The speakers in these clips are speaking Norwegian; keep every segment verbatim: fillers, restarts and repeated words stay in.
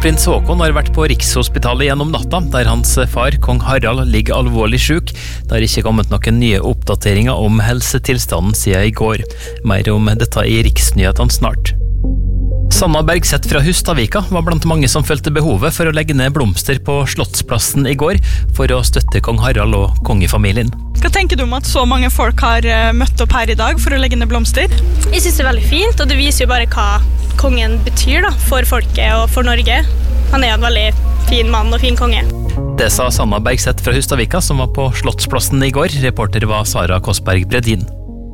Prins Håkon har vært på Rikshospitalet gjennom natta, der hans far, kong Harald, ligger alvorlig syk. Det har ikke kommet noen nye oppdateringer om helsetilstanden siden i går. Mer om dette i Riksnyhetene snart. Sanna Bergseth fra Hustadvika var blant mange som følte behovet for å legge ned blomster på Slottsplassen i går, for å støtte kong Harald og kongefamilien. Hva tenker du om at så mange folk har møtt opp her i dag for å legge ned blomster? Jeg synes det er veldig fint, og det viser jo bare hva kongen betyr da, for folket og for Norge. Han er en veldig fin mann og fin konge. Det sa Sanna Bergseth fra Hustadvika, som var på Slottsplassen i går. Reporter var Sara Kosberg Bredin.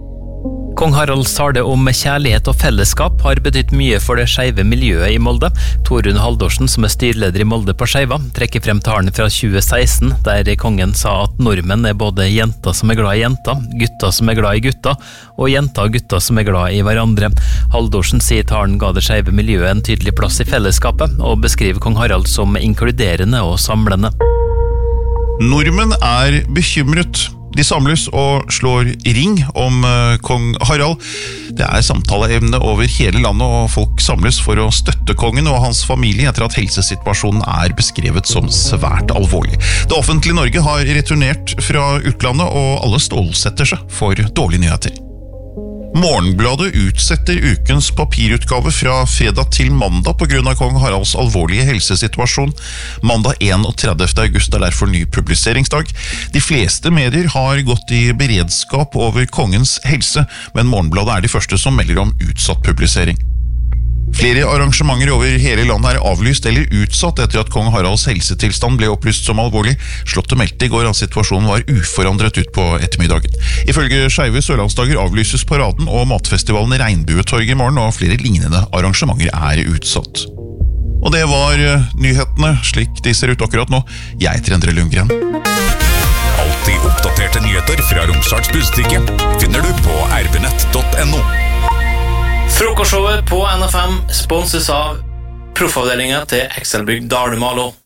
Kong Haralds tale om kjærlighet og fellesskap har betydd mye for det skeive miljøet i Molde. Torunn Haldorsen, som er styrleder i Molde på Skeiva, trekker frem talen fra tjue seksten, der kongen sa at nordmenn er både jenter som er glad i jenter, gutter som er glad i gutter, og jenter og gutter som er glad i hverandre. Haldorsen sier talen ga det skeive miljøet en tydelig plass i fellesskapet, og beskriver kong Harald som inkluderende og samlende. Nordmenn er bekymret. De samles og slår ring om uh, kong Harald. Det er samtaleevne over hele landet, og folk samles for å støtte kongen og hans familie etter at helsesituasjonen er beskrevet som svært alvorlig. Det offentlige Norge har returnert fra utlandet, og alle stålsetter seg for dårlige nyheter. Morgenbladet utsetter ukens papirutgave fra fredag til mandag på grunn av kong Haralds alvorlige helsesituasjon. Mandag enogtredivte august er derfor ny publiseringsdag. De fleste medier har gått i beredskap over kongens helse, men Morgenbladet er de første som melder om utsatt publisering. Flere arrangementer over hele landet er avlyst eller utsatt etter at kong Haralds helsetilstand ble opplyst som alvorlig. Slottet meldte i går at situasjonen var uforandret ut på ettermiddagen. Ifølge Skeive Sørlandsdager avlyses paraden og matfestivalen Regnbuetorget i morgen, og flere lignende arrangementer er utsatt. Og det var nyhetene slik de ser ut akkurat nå. Jeg heter Endre Lundgren. Alltid oppdaterte nyheter fra Romsdals Budstikke finner du på r b nett punktum no. Frokostshowet på N F M sponses av proffavdelingen til Ekselbygd Dalumalo.